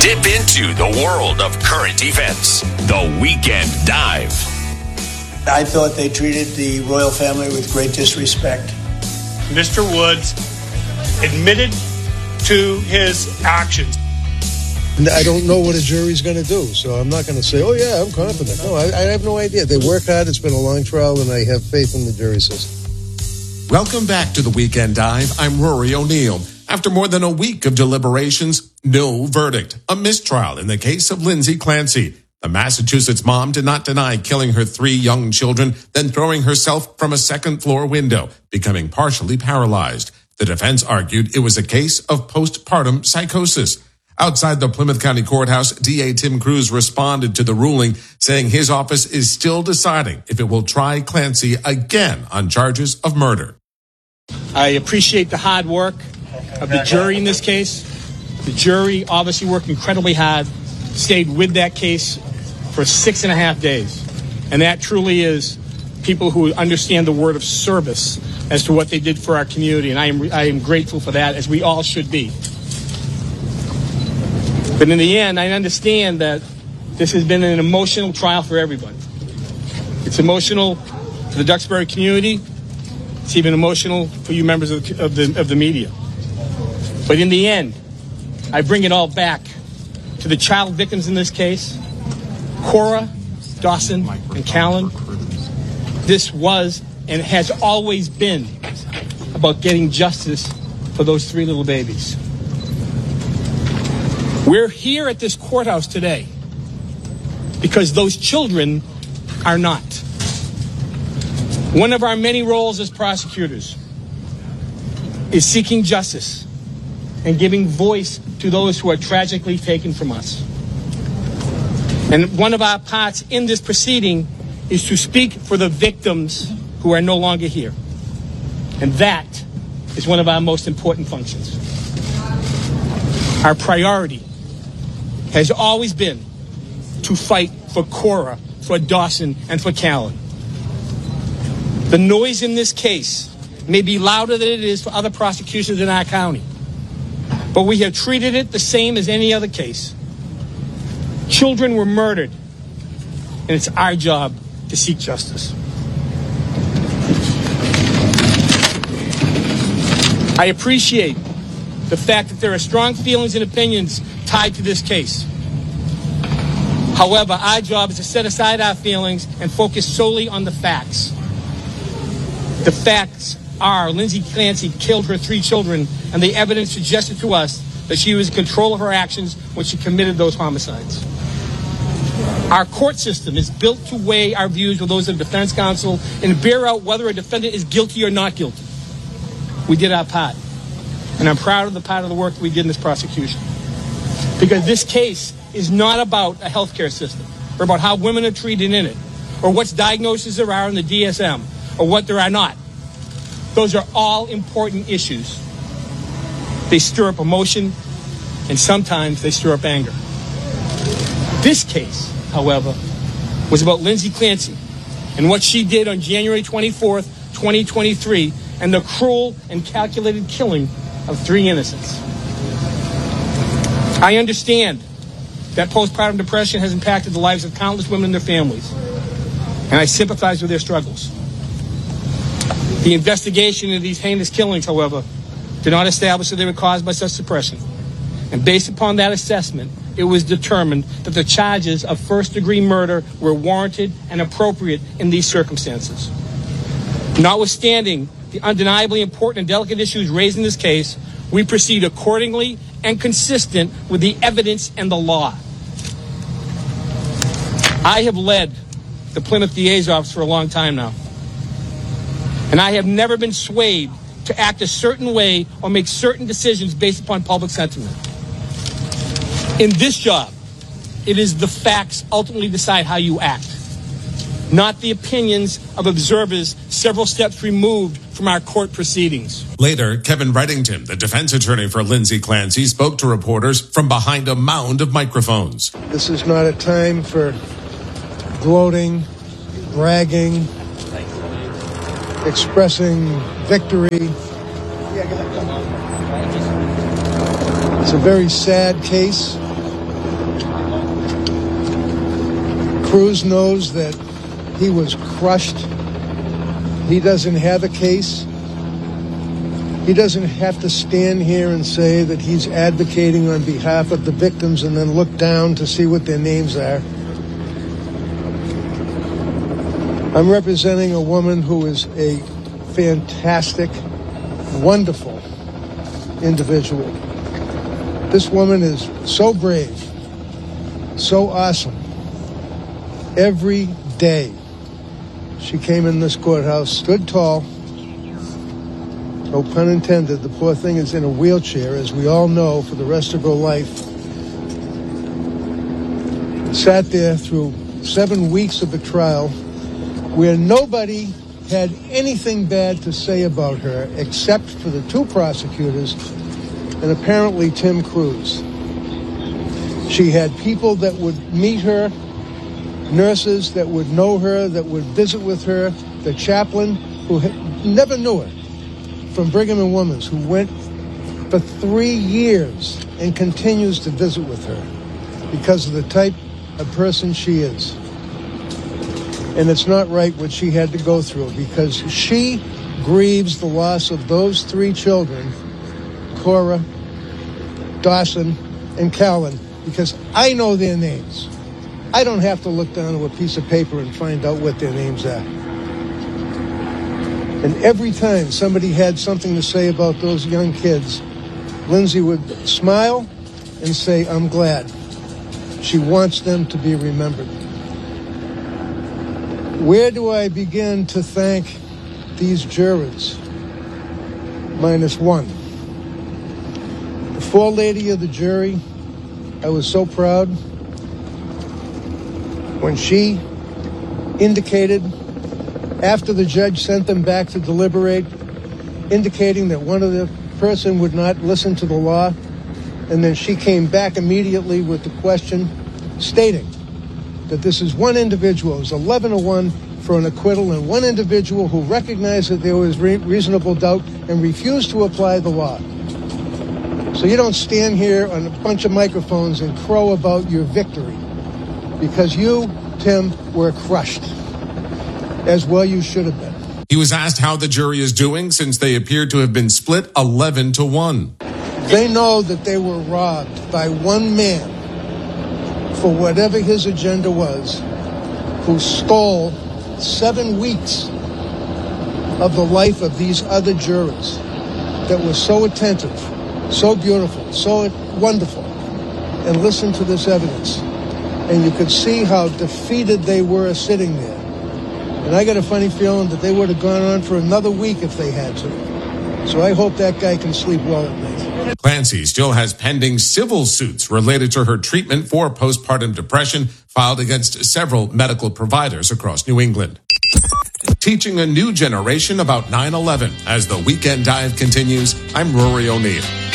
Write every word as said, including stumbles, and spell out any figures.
Dip into the world of current events. The Weekend Dive. I thought they treated the royal family with great disrespect. Mister Woods admitted to his actions. I don't know what a jury's going to do, so I'm not going to say, oh, yeah, I'm confident. No, I, I have no idea. They work hard. It's been a long trial, and I have faith in the jury system. Welcome back to the Weekend Dive. I'm Rory O'Neill. After more than a week of deliberations, no verdict. A mistrial in the case of Lindsay Clancy. The Massachusetts mom did not deny killing her three young children, then throwing herself from a second-floor window, becoming partially paralyzed. The defense argued it was a case of postpartum psychosis. Outside the Plymouth County Courthouse, D A Tim Cruz responded to the ruling, saying his office is still deciding if it will try Clancy again on charges of murder. I appreciate the hard work of the jury in this case. The jury obviously worked incredibly hard, stayed with that case for six and a half days. And that truly is people who understand the word of service as to what they did for our community. And I am, I am grateful for that, as we all should be. But in the end, I understand that this has been an emotional trial for everybody. It's emotional for the Duxbury community. It's even emotional for you members of the, of the, of the media. But in the end, I bring it all back to the child victims in this case, Cora, Dawson, and Callan. This was and has always been about getting justice for those three little babies. We're here at this courthouse today because those children are not. One of our many roles as prosecutors is seeking justice and giving voice to those who are tragically taken from us. And one of our parts in this proceeding is to speak for the victims who are no longer here. And that is one of our most important functions. Our priority has always been to fight for Cora, for Dawson, and for Callan. The noise in this case may be louder than it is for other prosecutions in our county, but we have treated it the same as any other case. Children were murdered, and it's our job to seek justice. I appreciate the fact that there are strong feelings and opinions tied to this case. However, our job is to set aside our feelings and focus solely on the facts. The facts are Lindsay Clancy killed her three children, and the evidence suggested to us that she was in control of her actions when she committed those homicides. Our court system is built to weigh our views with those of the defense counsel and bear out whether a defendant is guilty or not guilty. We did our part. And I'm proud of the part of the work we did in this prosecution. Because this case is not about a healthcare system or about how women are treated in it or what diagnoses there are in the D S M or what there are not. Those are all important issues. They stir up emotion and sometimes they stir up anger. This case, however, was about Lindsay Clancy and what she did on January twenty-fourth, twenty twenty-three, and the cruel and calculated killing of three innocents. I understand that postpartum depression has impacted the lives of countless women and their families, and I sympathize with their struggles. The investigation into these heinous killings, however, did not establish that they were caused by such suppression. And based upon that assessment, it was determined that the charges of first-degree murder were warranted and appropriate in these circumstances. Notwithstanding the undeniably important and delicate issues raised in this case, we proceed accordingly and consistent with the evidence and the law. I have led the Plymouth D A's office for a long time now, and I have never been swayed to act a certain way or make certain decisions based upon public sentiment. In this job, it is the facts ultimately decide how you act, not the opinions of observers several steps removed from our court proceedings. Later, Kevin Reddington, the defense attorney for Lindsay Clancy, spoke to reporters from behind a mound of microphones. This is not a time for gloating, bragging, expressing victory. It's a very sad case. Cruz knows that he was crushed. He doesn't have a case. He doesn't have to stand here and say that he's advocating on behalf of the victims and then look down to see what their names are. I'm representing a woman who is a fantastic, wonderful individual. This woman is so brave, so awesome. Every day she came in this courthouse, stood tall, no pun intended, the poor thing is in a wheelchair, as we all know, for the rest of her life. Sat there through seven weeks of the trial where nobody had anything bad to say about her except for the two prosecutors and apparently Tim Cruz. She had people that would meet her, nurses that would know her, that would visit with her, the chaplain who had, never knew her, from Brigham and Women's, who went for three years and continues to visit with her because of the type of person she is. And it's not right what she had to go through, because she grieves the loss of those three children, Cora, Dawson, and Callan, because I know their names. I don't have to look down to a piece of paper and find out what their names are. And every time somebody had something to say about those young kids, Lindsay would smile and say, I'm glad. She wants them to be remembered. Where do I begin to thank these jurors? Minus one. The forelady of the jury, I was so proud when she indicated, after the judge sent them back to deliberate, indicating that one of the person would not listen to the law, and then she came back immediately with the question, stating that this is one individual, it was eleven to one for an acquittal, and one individual who recognized that there was re- reasonable doubt and refused to apply the law. So you don't stand here on a bunch of microphones and crow about your victory, because you, Tim, were crushed, as well you should have been. He was asked how the jury is doing since they appear to have been split eleven to one. They know that they were robbed by one man for whatever his agenda was, who stole seven weeks of the life of these other jurors that were so attentive, so beautiful, so wonderful, and listened to this evidence. And you could see how defeated they were sitting there. And I got a funny feeling that they would have gone on for another week if they had to. So I hope that guy can sleep well at night. Clancy still has pending civil suits related to her treatment for postpartum depression filed against several medical providers across New England. Teaching a new generation about nine eleven as the Weekend Dive continues, I'm Rory O'Neill.